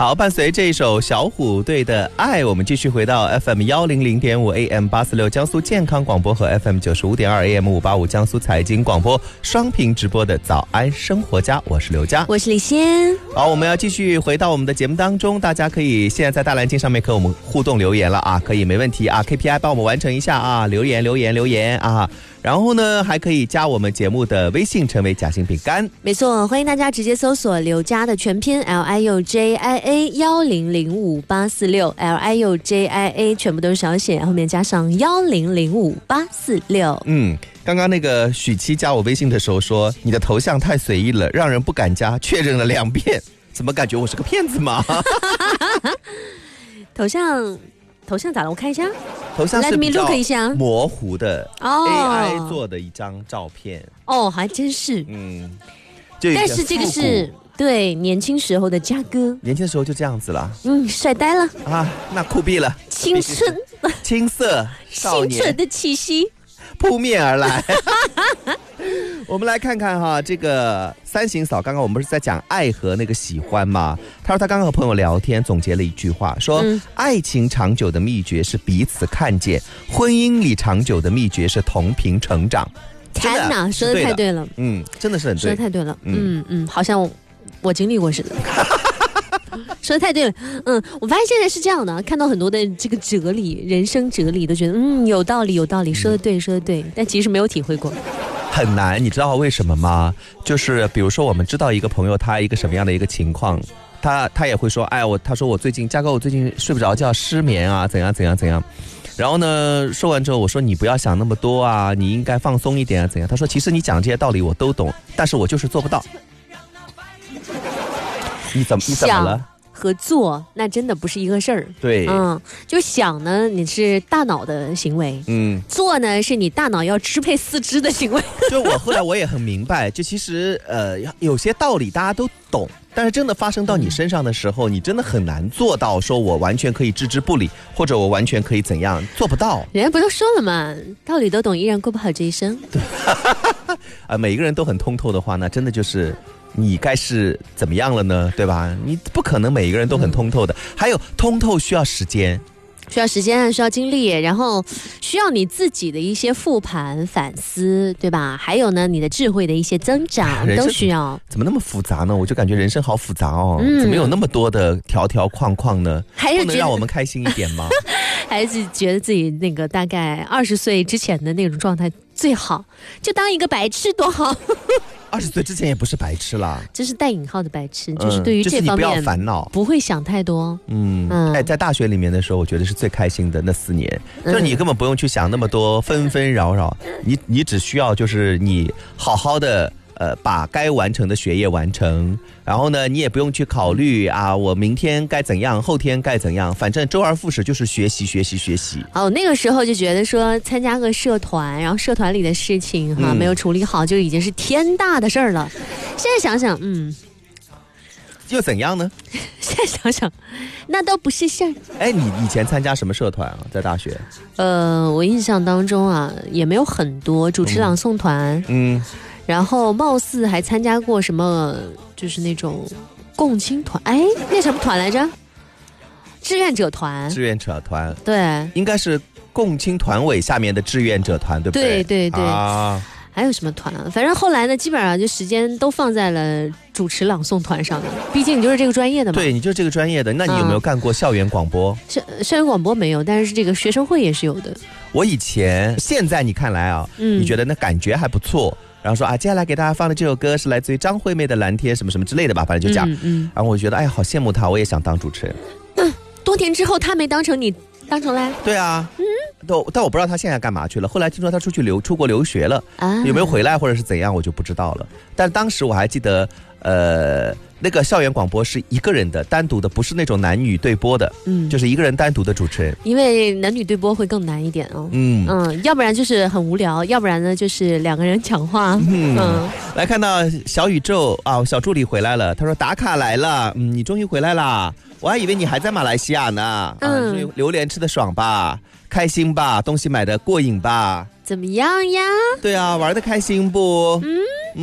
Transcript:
好，伴随这一首小虎队的爱，我们继续回到 FM100.5 AM846 江苏健康广播和 FM95.2 AM585 江苏财经广播双屏直播的早安生活家，我是刘佳， 我是李欣。 好，我们要继续回到我们的节目当中，大家可以现在在大蓝鲸上面和我们互动留言了啊，可以没问题啊 ，KPI 帮我们完成一下啊，留言啊。然后呢，还可以加我们节目的微信，成为夹心饼干。 没错，欢迎大家直接搜索刘佳的全拼 LIUJIA100584 LIUJIA 全部都是小写，后面加上100584。 刚刚那个许七加我微信的时候说，你的头像太随意了，让人不敢加，确认了2遍，怎么感觉我是个骗子吗？ 头像咋了？我看一下， 头像是比较模糊的 AI 做的一张照片。 哦，还真是。 但是这个是对年轻时候的嘉哥， 年轻的时候就这样子了。 帅呆了啊，那酷毙了， 青春、 青涩、少年、 青春的气息扑面而来。我们来看看哈，这个三行嫂，刚刚我们不是在讲爱和那个喜欢吗？他说他刚刚和朋友聊天，总结了一句话，说爱情长久的秘诀是彼此看见，婚姻里长久的秘诀是同频成长。 天哪，说的太对了， 真的是很对， 说的太对了，好像我经历过似的。说的太对了，我发现现在是这样的，看到很多的这个哲理，人生哲理，都觉得有道理，说的对，但其实没有体会过。 很难，你知道为什么吗？就是比如说我们知道一个朋友他一个什么样的一个情况，他也会说，他说我最近睡不着觉，失眠啊，怎样。然后呢，说完之后我说你不要想那么多啊，你应该放松一点啊，怎样？他说其实你讲这些道理我都懂，但是我就是做不到。你怎么了？ 和做那真的不是一个事儿。 对， 就想呢，你是大脑的行为，做呢是你大脑要支配四肢的行为。 就我后来我也很明白，就其实有些道理大家都懂，但是真的发生到你身上的时候，你真的很难做到说我完全可以置之不理，或者我完全可以怎样，做不到。 人家不都说了吗？道理都懂，依然过不好这一生。 每一个人都很通透的话，那真的就是你该是怎么样了呢？对吧？你不可能每一个人都很通透的，还有通透需要时间， 需要精力，然后需要你自己的一些复盘反思，对吧？还有呢，你的智慧的一些增长都需要。 怎么那么复杂呢？我就感觉人生好复杂哦，怎么有那么多的条条框框呢？还不能让我们开心一点吗？ 还是觉得自己那个大概20岁之前的那种状态最好，就当一个白痴多好。 20岁之前也不是白痴啦， 这是带引号的白痴，就是对于这方面、就是、你不要烦恼， 不会想太多。 在大学里面的时候，我觉得是最开心的那4年，就是你根本不用去想那么多纷纷扰扰，你只需要就是你好好的把该完成的学业完成，然后呢，你也不用去考虑啊，我明天该怎样，后天该怎样，反正周而复始就是学习。 那个时候就觉得说参加个社团，然后社团里的事情没有处理好，就已经是天大的事儿了。现在想想， 又怎样呢？ 现在想想，那都不是事儿。 你以前参加什么社团啊？在大学？ 我印象当中啊，也没有很多，主持朗诵团，然后貌似还参加过什么，就是那种共青团，那什么团来着？志愿者团，对， 应该是共青团委下面的志愿者团，对不对？ 对还有什么团啊？反正后来呢，基本上就时间都放在了主持朗诵团上了。毕竟你就是这个专业的嘛。 对，你就是这个专业的。那你有没有干过校园广播？ 校园广播没有，但是这个学生会也是有的。 我现在你看来啊，你觉得那感觉还不错。然后说接下来给大家放的这首歌是来自于张惠妹的《蓝天》什么什么之类的吧，反正就讲。然后我觉得好羡慕她，我也想当主持人。 多年之后他没当成，你当成了？ 对啊，但我不知道他现在干嘛去了。后来听说他出国留学了，有没有回来或者是怎样，我就不知道了。但当时我还记得，那个校园广播是一个人的，单独的，不是那种男女对播的，就是一个人单独的主持人。因为男女对播会更难一点哦。要不然就是很无聊，要不然呢就是2个人讲话。 来看到小宇宙啊，小助理回来了，他说打卡来了，你终于回来啦。我还以为你还在马来西亚呢。榴莲吃的爽吧，开心吧，东西买的过瘾吧， 怎么样呀？ 对啊，玩的开心不？